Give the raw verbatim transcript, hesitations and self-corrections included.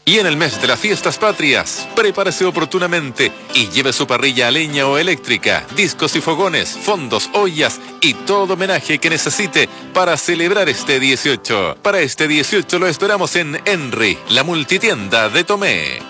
Y en el mes de las fiestas patrias, prepárese oportunamente y lleve su parrilla a leña o eléctrica, discos y fogones, fondos, ollas y todo homenaje que necesite para celebrar este dieciocho. Para este dieciocho lo esperamos en Henry, la multitienda de Tomé.